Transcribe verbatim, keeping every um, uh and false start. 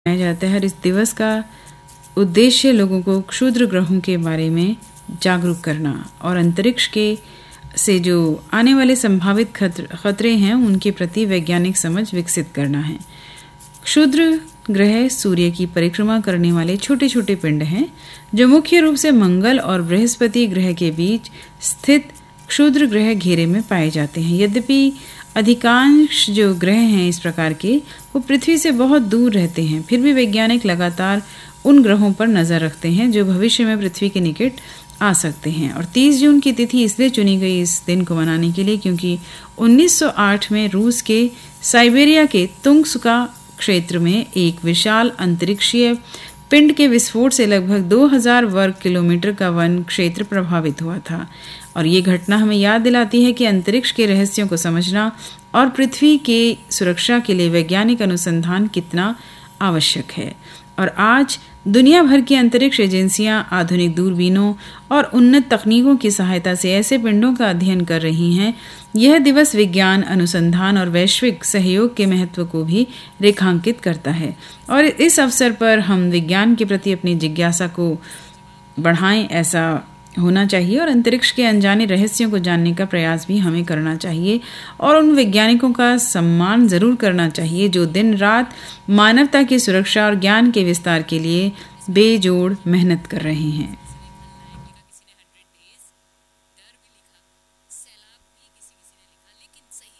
मनाया जाता है और इस दिवस का उद्देश्य लोगों को क्षुद्र ग्रहों के बारे में जागरूक करना और अंतरिक्ष के से जो आने वाले संभावित खतरे हैं उनके प्रति वैज्ञानिक समझ विकसित करना है। क्षुद्र ग्रह सूर्य की परिक्रमा करने वाले छोटे छोटे पिंड हैं जो मुख्य रूप से मंगल और बृहस्पति ग्रह के बीच स्थित क्षुद्र ग्रह घेरे में पाए जाते हैं। यद्यपि अधिकांश जो ग्रह हैं इस प्रकार के वो पृथ्वी से बहुत दूर रहते हैं, फिर भी वैज्ञानिक लगातार उन ग्रहों पर नजर रखते हैं जो भविष्य में पृथ्वी के निकट आ सकते हैं। और तीस जून की तिथि इसलिए चुनी गई इस दिन को मनाने के लिए क्योंकि उन्नीस सौ आठ में रूस के साइबेरिया के तुंगस्का क्षेत्र में एक विशाल अंतरिक्षीय पिंड के विस्फोट से लगभग दो हज़ार वर्ग किलोमीटर का वन क्षेत्र प्रभावित हुआ था। और ये घटना हमें याद दिलाती है कि अंतरिक्ष के रहस्यों को समझना और पृथ्वी के सुरक्षा के लिए वैज्ञानिक अनुसंधान कितना आवश्यक है। और आज दुनिया भर की अंतरिक्ष एजेंसियां आधुनिक दूरबीनों और उन्नत तकनीकों की सहायता से ऐसे पिंडों का अध्ययन कर रही हैं। यह दिवस विज्ञान अनुसंधान और वैश्विक सहयोग के महत्व को भी रेखांकित करता है और इस अवसर पर हम विज्ञान के प्रति अपनी जिज्ञासा को बढ़ाएं, ऐसा होना चाहिए और अंतरिक्ष के अनजाने रहस्यों को जानने का प्रयास भी हमें करना चाहिए और उन वैज्ञानिकों का सम्मान जरूर करना चाहिए जो दिन रात मानवता की सुरक्षा और ज्ञान के विस्तार के लिए बेजोड़ मेहनत कर रहे हैं।